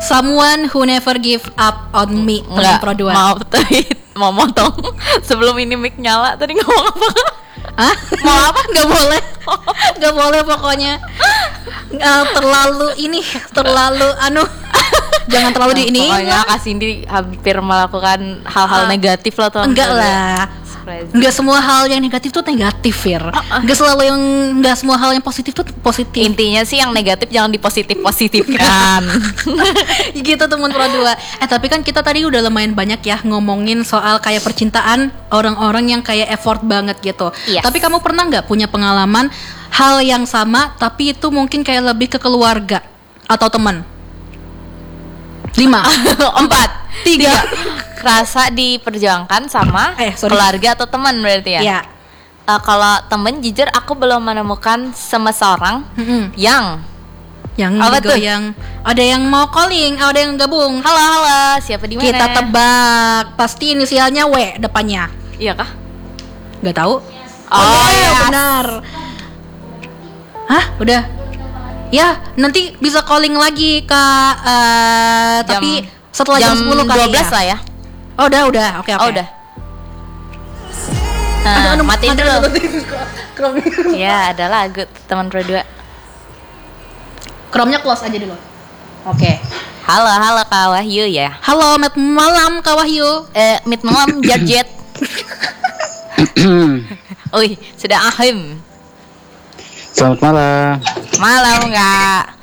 Someone who never give up on me. Enggak, Pro 2. maaf tadi mau motong. Sebelum ini mic nyala tadi ngomong apa? Hah? Mau apa? Gak boleh. Gak boleh pokoknya. Terlalu jangan terlalu di ini. Pokoknya Kak Cindy hampir melakukan hal-hal negatif lah tuh. Enggak lah. Enggak semua hal yang negatif tuh negatif, Fir. Enggak semua hal yang positif tuh positif. Intinya sih yang negatif jangan dipositif-positifkan. Gitu teman Pro 2. Tapi kan kita tadi udah lumayan banyak ya ngomongin soal kayak percintaan orang-orang yang kayak effort banget gitu. Yes. Tapi kamu pernah nggak punya pengalaman hal yang sama tapi itu mungkin kayak lebih ke keluarga atau teman? 5 4 3 rasa diperjuangkan sama keluarga atau teman berarti ya? Iya. Kalau temen jujur aku belum menemukan sama seorang yang apa tuh? Yang ada yang mau calling, ada yang gabung. Halo, siapa di mana? Kita tebak, pasti inisialnya W depannya. Iya kah? Nggak tahu. Iya, benar. Hah, udah. Ya, nanti bisa calling lagi Kak. Tapi setelah jam 10 kali 12 lah ya. Oh, udah. Oke. Oh, udah. Matiin dulu. Ya, ada lagu teman Pro 2. Chrome-nya close aja dulu. Oke. Halo Kak Wahyu ya. Halo, mid malam Kak Wahyu. Mid malam Jarjet. Sudah ahim. Selamat malam. Malam Kak.